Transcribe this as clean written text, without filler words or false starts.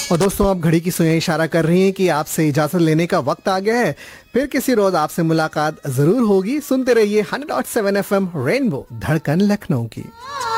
और दोस्तों, आप घड़ी की सुइयां इशारा कर रही हैं कि आपसे इजाजत लेने का वक्त आ गया है। फिर किसी रोज आपसे मुलाकात जरूर होगी। सुनते रहिए 100.7 FM रेनबो, धड़कन लखनऊ की।